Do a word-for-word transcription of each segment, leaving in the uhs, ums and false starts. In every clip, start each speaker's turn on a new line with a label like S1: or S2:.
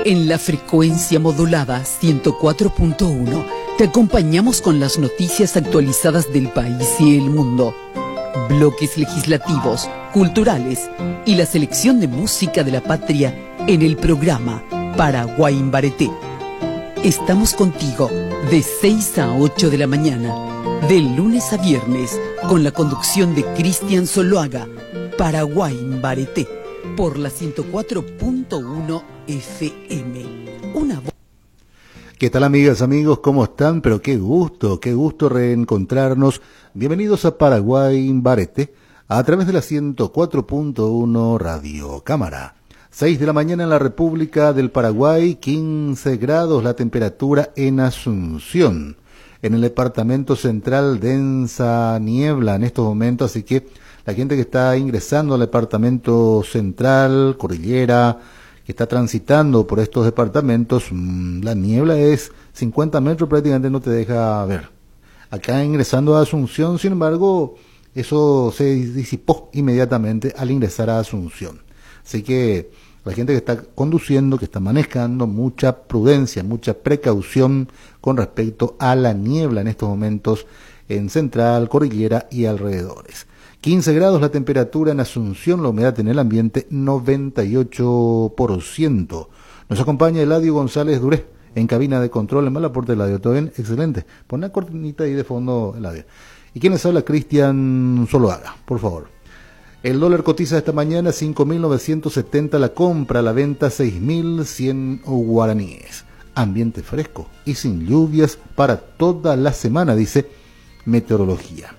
S1: En la frecuencia modulada ciento cuatro punto uno te acompañamos con las noticias actualizadas del país y el mundo, bloques legislativos, culturales y la selección de música de la patria en el programa Paraguay en Bareté. Estamos contigo de seis a ocho de la mañana, de lunes a viernes, con la conducción de Cristian Zuluaga. Paraguay en Bareté, por la ciento cuatro punto uno F M. Una voz.
S2: ¿Qué tal, amigas, amigos? ¿Cómo están? Pero qué gusto, qué gusto reencontrarnos. Bienvenidos a Paraguay en Bareté, a través de la ciento cuatro punto uno Radio Cámara. seis de la mañana en la República del Paraguay, quince grados la temperatura en Asunción. En el departamento central, densa niebla en estos momentos, así que la gente que está ingresando al departamento central, Cordillera, que está transitando por estos departamentos, la niebla es cincuenta metros, prácticamente no te deja ver. Acá ingresando a Asunción, sin embargo, eso se disipó inmediatamente al ingresar a Asunción. Así que la gente que está conduciendo, que está manejando, mucha prudencia, mucha precaución con respecto a la niebla en estos momentos en Central, Cordillera y alrededores. quince grados la temperatura en Asunción, la humedad en el ambiente noventa y ocho por ciento. Nos acompaña Eladio González Duré en cabina de control en Malaporte. Eladio, ¿todo bien? Excelente. Pon una cortinita ahí de fondo, Eladio. ¿Y quién les habla? Cristian Zuluaga, por favor. El dólar cotiza esta mañana cinco mil novecientos setenta la compra, la venta seis mil cien guaraníes. Ambiente fresco y sin lluvias para toda la semana, dice Meteorología.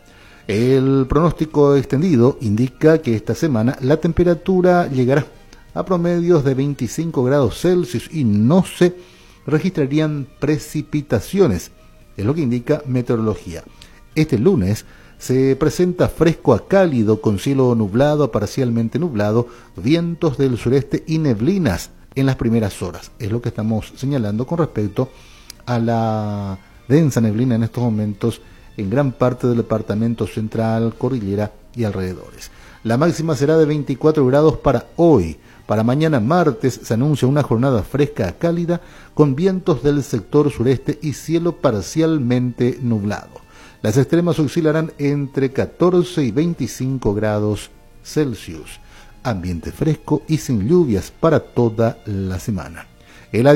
S2: El pronóstico extendido indica que esta semana la temperatura llegará a promedios de veinticinco grados Celsius y no se registrarían precipitaciones, es lo que indica Meteorología. Este lunes se presenta fresco a cálido con cielo nublado a parcialmente nublado, vientos del sureste y neblinas en las primeras horas. Es lo que estamos señalando con respecto a la densa neblina en estos momentos en gran parte del departamento central, Cordillera y alrededores. La máxima será de veinticuatro grados para hoy. Para mañana martes se anuncia una jornada fresca a cálida con vientos del sector sureste y cielo parcialmente nublado. Las extremas oscilarán entre catorce y veinticinco grados Celsius. Ambiente fresco y sin lluvias para toda la semana. El